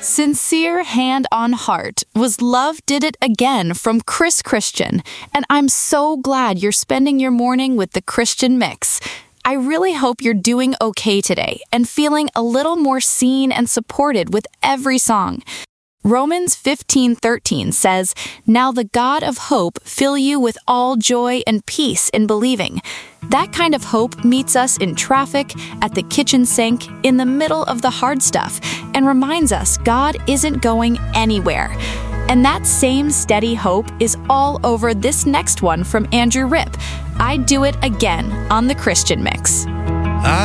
Sincere Hand on Heart was Love Did It Again from Chris Christian, and I'm so glad you're spending your morning with the Christian Mix. I really hope you're doing okay today and feeling a little more seen and supported with every song. Romans 15:13 says, "Now the God of hope fill you with all joy and peace in believing." That kind of hope meets us in traffic, at the kitchen sink, in the middle of the hard stuff, and reminds us God isn't going anywhere. And that same steady hope is all over this next one from Andrew Ripp, "I Do It Again" on the Christian Mix.